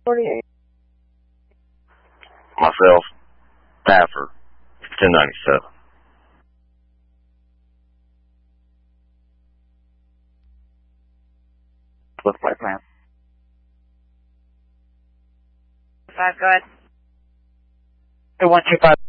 48. Myself, Taffer, 1097. What's my plan? 5, go ahead. 125.